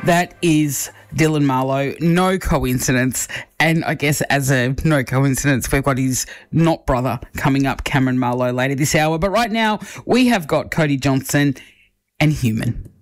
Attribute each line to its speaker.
Speaker 1: That is Dylan Marlowe. No coincidence. And I guess as a no coincidence, we've got his not brother coming up, Cameron Marlowe, later this hour. But right now, we have got Cody Johnson and Human.